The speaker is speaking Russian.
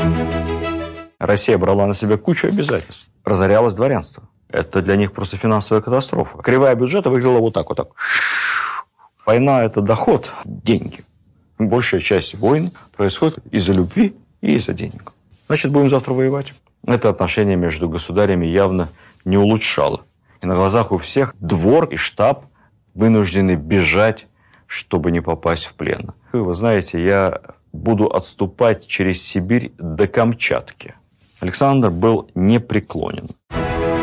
Россия брала на себя кучу обязательств. Разорялось дворянство. Это для них просто финансовая катастрофа. Кривая бюджета выглядела вот так. Война – это доход, деньги. Большая часть войн происходит из-за любви и из-за денег. Значит, будем завтра воевать. Это отношение между государями явно не улучшало. И на глазах у всех двор и штаб вынуждены бежать, чтобы не попасть в плен. Вы знаете, я буду отступать через Сибирь до Камчатки. Александр был непреклонен.